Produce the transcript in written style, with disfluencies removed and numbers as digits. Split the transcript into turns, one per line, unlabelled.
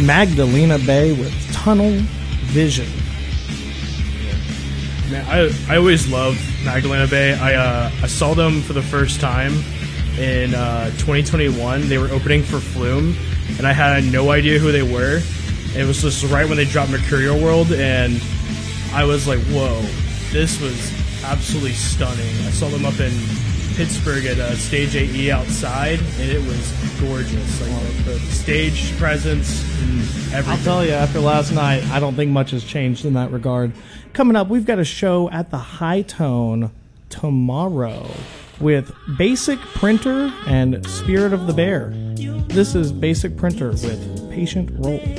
Magdalena Bay with Tunnel Vision.
Man, I always loved Magdalena Bay. I saw them for the first time in 2021. They were opening for Flume, and I had no idea who they were. And it was just right when they dropped Mercurial World, and I was like, whoa, this was absolutely stunning. I saw them up in Pittsburgh at Stage AE outside, and it was gorgeous. Like the stage presence and everything.
I'll tell you, after last night, I don't think much has changed in that regard. Coming up, we've got a show at the High Tone tomorrow with Basic Printer and Spirit of the Bear. This is Basic Printer with Patient Roll.